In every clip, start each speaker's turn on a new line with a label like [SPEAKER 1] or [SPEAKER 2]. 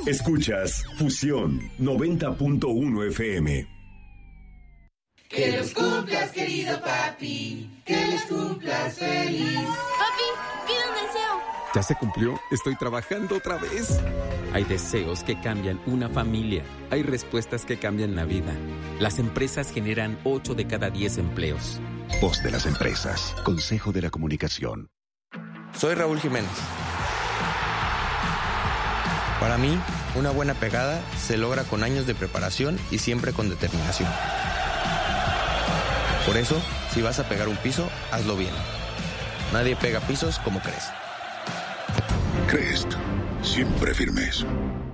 [SPEAKER 1] Escuchas Fusión 90.1 FM.
[SPEAKER 2] Que los cumplas, querido papi, que les cumplas feliz.
[SPEAKER 3] Papi, pide un deseo.
[SPEAKER 4] ¿Ya se cumplió? Estoy trabajando otra vez. Hay deseos que cambian una familia. Hay respuestas que cambian la vida. Las empresas generan 8 de cada 10 empleos.
[SPEAKER 5] Voz de las empresas. Consejo de la Comunicación.
[SPEAKER 6] Soy Raúl Jiménez. Para mí, una buena pegada se logra con años de preparación y siempre con determinación. Por eso, si vas a pegar un piso, hazlo bien. Nadie pega pisos como Crest.
[SPEAKER 5] Crest, siempre firmes.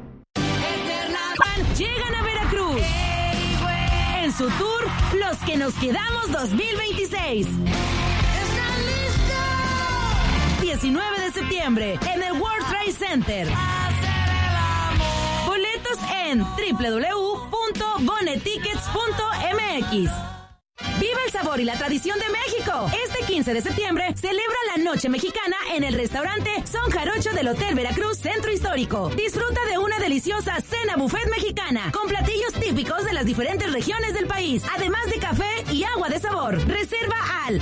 [SPEAKER 7] Llegan a Veracruz. En su tour, Los que nos quedamos 2026. 19 de septiembre, en el World Trade Center. Boletos en www.bonetickets.mx. ¡Viva el sabor y la tradición de México! Este 15 de septiembre celebra la Noche Mexicana en el restaurante Son Jarocho del Hotel Veracruz Centro Histórico. Disfruta de una deliciosa cena buffet mexicana con platillos típicos de las diferentes regiones del país, además de café y agua de sabor. Reserva al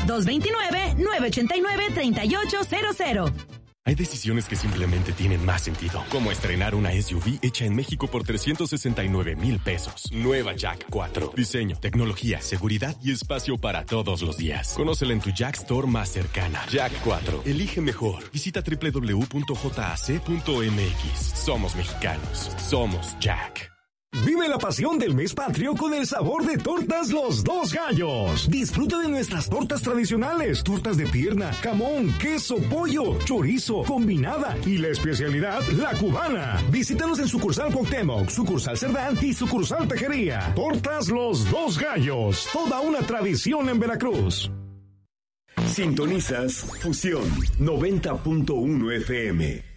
[SPEAKER 7] 229-989-3800.
[SPEAKER 8] Hay decisiones que simplemente tienen más sentido, como estrenar una SUV hecha en México por 369,000 pesos. Nueva Jack 4. Diseño, tecnología, seguridad y espacio para todos los días. Conócela en tu Jack Store más cercana. Jack 4. Elige mejor. Visita www.jac.mx. Somos mexicanos. Somos Jack.
[SPEAKER 9] Vive la pasión del mes patrio con el sabor de tortas Los Dos Gallos. Disfruta de nuestras tortas tradicionales, tortas de pierna, jamón, queso, pollo, chorizo, combinada y la especialidad, la cubana. Visítanos en sucursal Cuauhtémoc, sucursal Cerdán y sucursal Tejería. Tortas Los Dos Gallos, toda una tradición en Veracruz.
[SPEAKER 1] Sintonizas Fusión 90.1 FM.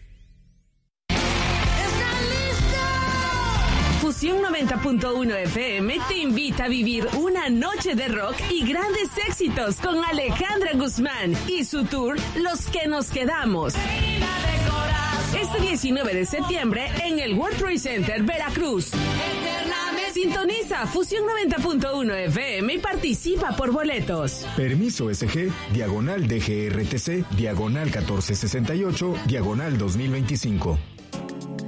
[SPEAKER 7] Fusión 90.1 FM te invita a vivir una noche de rock y grandes éxitos con Alejandra Guzmán y su tour Los que nos quedamos. Este 19 de septiembre en el World Trade Center, Veracruz. Sintoniza Fusión 90.1 FM y participa por boletos.
[SPEAKER 9] Permiso SG, diagonal DGRTC, diagonal 1468, diagonal 2025.